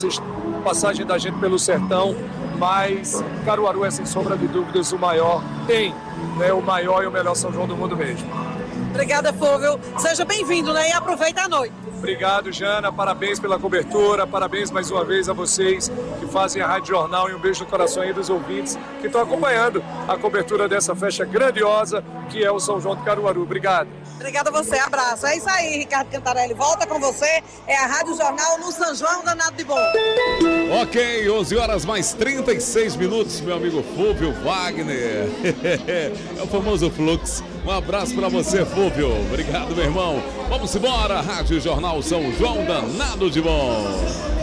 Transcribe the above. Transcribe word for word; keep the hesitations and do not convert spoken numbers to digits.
passagem da gente pelo sertão, mas Caruaru é, sem sombra de dúvidas, o maior, tem né, o maior e o melhor São João do mundo mesmo. Obrigada, Fúvio. Seja bem-vindo, né? E aproveita a noite. Obrigado, Jana. Parabéns pela cobertura. Parabéns mais uma vez a vocês que fazem a Rádio Jornal, e um beijo no coração aí dos ouvintes que estão acompanhando a cobertura dessa festa grandiosa que é o São João de Caruaru. Obrigado. Obrigada a você. Abraço. É isso aí, Ricardo Cantarelli. Volta com você. É a Rádio Jornal no São João Danado de Bom. Ok, onze horas mais trinta e seis minutos, meu amigo Fúvio Wagner. É o famoso Flux. Um abraço pra você, Fúvio. Obrigado, meu irmão. Vamos embora, Rádio Jornal São João Danado de Bom.